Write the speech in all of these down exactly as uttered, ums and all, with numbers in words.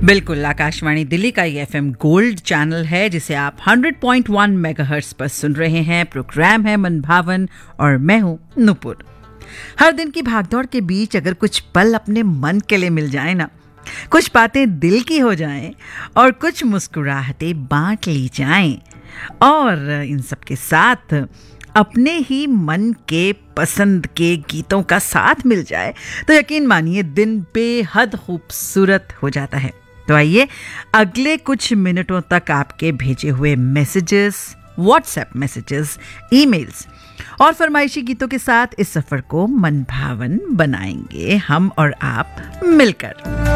बिल्कुल, आकाशवाणी दिल्ली का ये एफएम गोल्ड चैनल है जिसे आप हंड्रेड पॉइंट वन मेगाहर्ट्ज पर सुन रहे हैं। प्रोग्राम है मन भावन और मैं हूं नूपुर। हर दिन की भागदौड़ के बीच अगर कुछ पल अपने मन के लिए मिल जाए ना, कुछ बातें दिल की हो जाएं और कुछ मुस्कुराहटें बांट ली जाएं और इन सब के साथ अपने ही मन के पसंद के गीतों का साथ मिल जाए तो यकीन मानिए दिन बेहद खूबसूरत हो जाता है। तो आइए अगले कुछ मिनटों तक आपके भेजे हुए मैसेजेस, व्हाट्सएप मैसेजेस, ईमेल्स और फरमाइशी गीतों के साथ इस सफर को मनभावन बनाएंगे हम और आप मिलकर।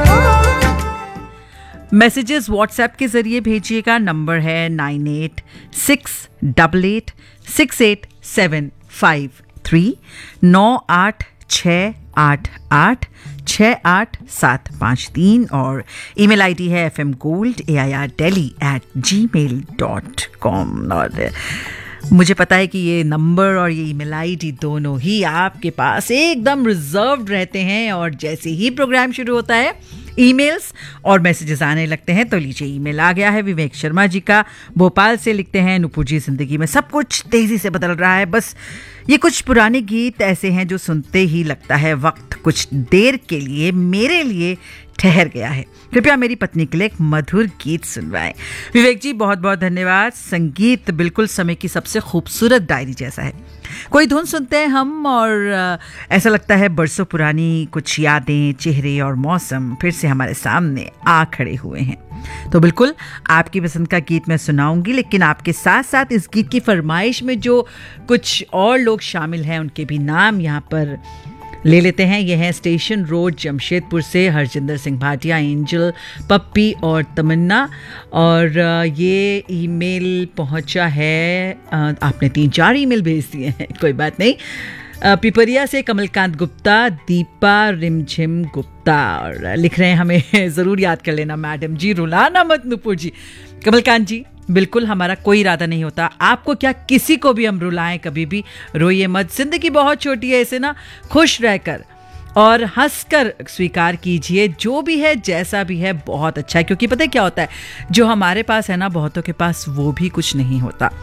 मैसेजेस व्हाट्सएप के जरिए भेजिएगा। नंबर है nine eight six double eight six eight seven five three, नौ आठ छः आठ आठ छः आठ सात पाँच तीन और ईमेल आईडी है F M gold A I R daily eight ji mail dot com. और मुझे पता है कि ये नंबर और ये ईमेल आईडी दोनों ही आपके पास एकदम रिजर्व्ड रहते हैं और जैसे ही प्रोग्राम शुरू होता है ईमेल्स और मैसेजेस आने लगते हैं। तो लीजिए, ईमेल आ गया है विवेक शर्मा जी का। भोपाल से लिखते हैं, नुपुर जी, जिंदगी में सब कुछ तेजी से बदल रहा है। बस ये कुछ पुराने गीत ऐसे हैं जो सुनते ही लगता है वक्त कुछ देर के लिए मेरे लिए ठहर गया है। कृपया मेरी पत्नी के लिए एक मधुर गीत सुनवाएं। विवेक जी, बहुत बहुत धन्यवाद। संगीत बिल्कुल समय की सबसे खूबसूरत डायरी जैसा है। कोई धुन सुनते हैं हम और ऐसा लगता है बरसों पुरानी कुछ यादें, चेहरे और मौसम फिर से हमारे सामने आ खड़े हुए हैं। तो बिल्कुल आपकी पसंद का गीत मैं सुनाऊंगी, लेकिन आपके साथ साथ इस गीत की फरमाइश में जो कुछ और लोग शामिल हैं उनके भी नाम यहाँ पर ले लेते हैं। ये है स्टेशन रोड जमशेदपुर से हरजिंदर सिंह भाटिया, एंजल, पप्पी और तमन्ना। और ये ईमेल पहुंचा है, आपने तीन चार ईमेल भेज दिए हैं, कोई बात नहीं। पिपरिया से कमलकांत गुप्ता, दीपा रिमझिम गुप्ता और लिख रहे हैं हमें ज़रूर याद कर लेना मैडम जी, रुलाना मत नुपुर जी। कमलकांत जी, बिल्कुल हमारा कोई इरादा नहीं होता आपको क्या किसी को भी हम रुलाएं, कभी भी रोइए मत। जिंदगी बहुत छोटी है, इसे ना खुश रहकर और हंसकर स्वीकार कीजिए। जो भी है जैसा भी है बहुत अच्छा है, क्योंकि पता है क्या होता है, जो हमारे पास है ना बहुतों के पास वो भी कुछ नहीं होता।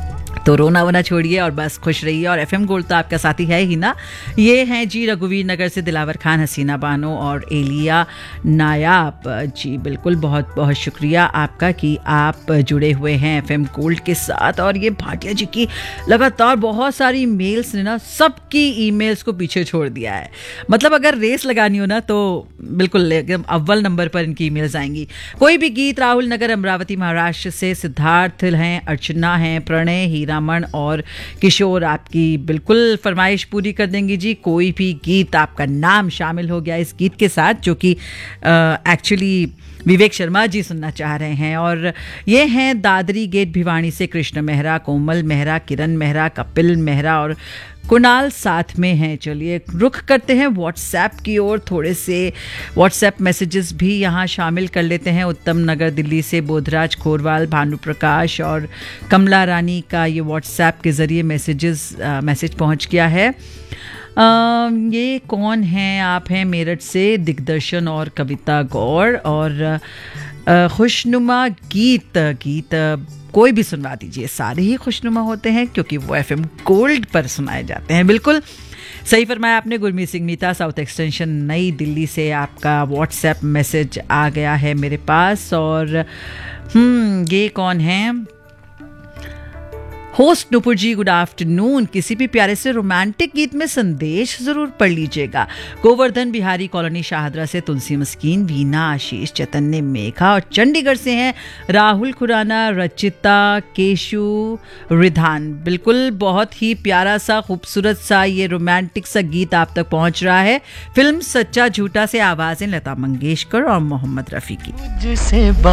तो रोना वोना छोड़िए और बस खुश रहिए। और एफएम गोल्ड तो आपका साथी है ही ना। ये हैं जी रघुवीर नगर से दिलावर खान, हसीना बानो और एलिया नायाब जी। बिल्कुल बहुत बहुत शुक्रिया आपका कि आप जुड़े हुए हैं एफएम गोल्ड के साथ। और ये भाटिया जी की लगातार बहुत सारी मेल्स ने ना सबकी ईमेल्स को पीछे छोड़ दिया है। मतलब अगर रेस लगानी हो ना तो बिल्कुल एकदम अव्वल नंबर पर इनकी ईमेल्स आएंगी। कोई भी गीत, राहुल नगर अमरावती महाराष्ट्र से सिद्धार्थ हैं, अर्चना हैं, प्रणय, हीरामण और किशोर आपकी बिल्कुल फरमाइश पूरी कर देंगी जी। कोई भी गीत, आपका नाम शामिल हो गया इस गीत के साथ जो कि एक्चुअली विवेक शर्मा जी सुनना चाह रहे हैं। और ये हैं दादरी गेट भिवानी से कृष्ण मेहरा, कोमल मेहरा, किरण मेहरा, कपिल मेहरा और कुणाल साथ में हैं। चलिए रुख करते हैं व्हाट्सएप की ओर, थोड़े से व्हाट्सएप मैसेजेस भी यहाँ शामिल कर लेते हैं। उत्तम नगर दिल्ली से बोधराज खोरवाल, भानु प्रकाश और कमला रानी का ये व्हाट्सएप के ज़रिए मैसेजेस मैसेज पहुँच गया है। आ, ये कौन हैं? आप हैं मेरठ से दिग्दर्शन और कविता गौड़। और खुशनुमा गीत गीत कोई भी सुनवा दीजिए, सारे ही खुशनुमा होते हैं क्योंकि वो एफएम गोल्ड पर सुनाए जाते हैं। बिल्कुल सही फरमाया आपने। गुरमीत सिंह मीता, साउथ एक्सटेंशन नई दिल्ली से आपका व्हाट्सएप मैसेज आ गया है मेरे पास। और हम्म ये कौन है? होस्ट नुपुर जी, गुड आफ्टरनून। किसी भी प्यारे से रोमांटिक गीत में संदेश जरूर पढ़ लीजिएगा। गोवर्धन बिहारी कॉलोनी शाहदरा से तुलसी मस्कीन, वीना, आशीष, चैतन्य, मेघा और चंडीगढ़ से हैं राहुल खुराना, रचिता, केशु, रिधान। बिल्कुल बहुत ही प्यारा सा, खूबसूरत सा ये रोमांटिक सा गीत आप तक पहुंच रहा है। फिल्म सच्चा झूठा से आवाजें लता मंगेशकर और मोहम्मद रफ़ी की।